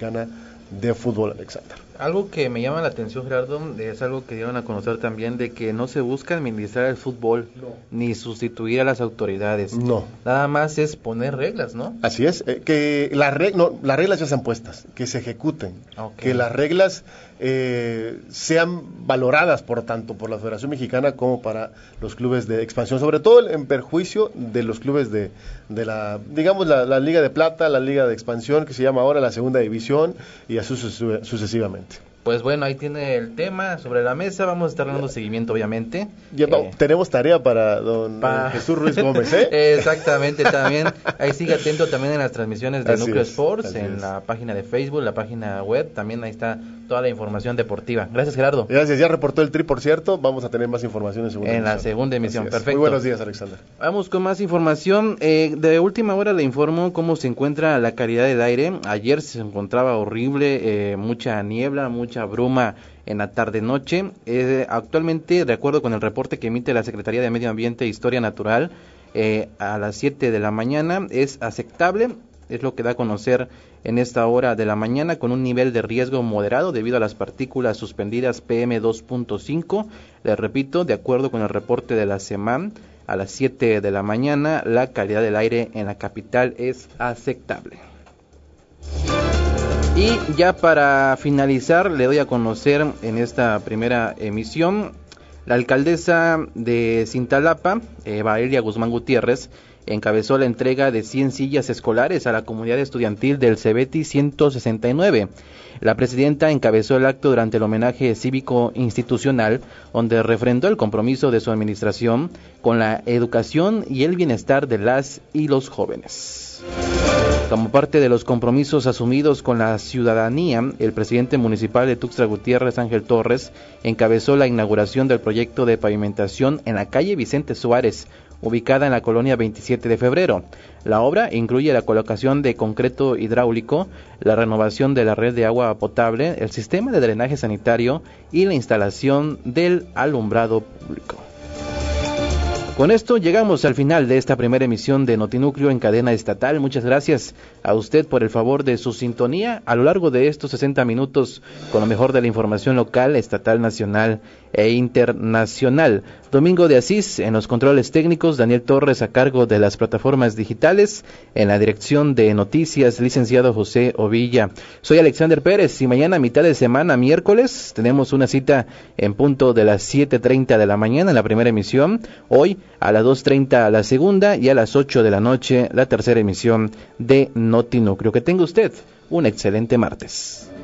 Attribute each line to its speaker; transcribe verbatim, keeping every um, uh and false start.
Speaker 1: Mexicana de Fútbol, Alexander.
Speaker 2: Algo que me llama la atención, Gerardo, es algo que dieron a conocer también, de que no se busca administrar el fútbol, no. ni sustituir a las autoridades.
Speaker 1: No.
Speaker 2: Nada más es poner reglas, ¿no?
Speaker 1: Así es, eh, que la reg- no, las reglas ya sean puestas, que se ejecuten, okay. que las reglas eh, sean valoradas, por tanto, por la Federación Mexicana como para los clubes de expansión, sobre todo en perjuicio de los clubes de, de la, digamos, la, la Liga de Plata, la Liga de Expansión, que se llama ahora la Segunda División, y así sucesivamente.
Speaker 2: Pues bueno, ahí tiene el tema sobre la mesa, vamos a estar dando seguimiento, obviamente.
Speaker 1: Ya, no,
Speaker 2: eh,
Speaker 1: tenemos tarea para don pa... Jesús Ruiz Gómez, ¿eh?
Speaker 2: Exactamente, también, ahí sigue atento también en las transmisiones de
Speaker 1: así
Speaker 2: Núcleo
Speaker 1: es,
Speaker 2: Sports, en es. la página de Facebook, la página web, también ahí está toda la información deportiva. Gracias, Gerardo.
Speaker 1: Gracias, ya reportó el Tri, por cierto, vamos a tener más información en segunda
Speaker 2: en
Speaker 1: emisión.
Speaker 2: la segunda emisión, perfecto.
Speaker 1: Muy buenos días, Alexander.
Speaker 2: Vamos con más información, eh, de última hora le informo cómo se encuentra la calidad del aire. Ayer se encontraba horrible, eh, mucha niebla, mucha bruma en la tarde-noche. Eh, actualmente, de acuerdo con el reporte que emite la Secretaría de Medio Ambiente e Historia Natural, eh, a las siete de la mañana es aceptable, es lo que da a conocer en esta hora de la mañana, con un nivel de riesgo moderado debido a las partículas suspendidas P M dos punto cinco. Les repito, de acuerdo con el reporte de la SEMAN, a las siete de la mañana la calidad del aire en la capital es aceptable. Y ya para finalizar, le doy a conocer en esta primera emisión, la alcaldesa de Cintalapa, eh, Valeria Guzmán Gutiérrez, encabezó la entrega de cien sillas escolares a la comunidad estudiantil del CEBETI ciento sesenta y nueve. La presidenta encabezó el acto durante el homenaje cívico institucional, donde refrendó el compromiso de su administración con la educación y el bienestar de las y los jóvenes. Como parte de los compromisos asumidos con la ciudadanía, el presidente municipal de Tuxtla Gutiérrez, Ángel Torres, encabezó la inauguración del proyecto de pavimentación en la calle Vicente Suárez, ubicada en la colonia veintisiete de febrero. La obra incluye la colocación de concreto hidráulico, la renovación de la red de agua potable, el sistema de drenaje sanitario y la instalación del alumbrado público. Con esto llegamos al final de esta primera emisión de Notinúcleo en cadena estatal. Muchas gracias a usted por el favor de su sintonía a lo largo de estos sesenta minutos con lo mejor de la información local, estatal, nacional e internacional. Domingo de Asís en los controles técnicos, Daniel Torres a cargo de las plataformas digitales, en la dirección de noticias, licenciado José Ovilla. Soy Alexander Pérez y mañana, mitad de semana, miércoles, tenemos una cita en punto de las siete treinta de la mañana en la primera emisión. Hoy a las dos treinta la segunda y a las ocho de la noche la tercera emisión de Notinúcleo. Que tenga usted un excelente martes.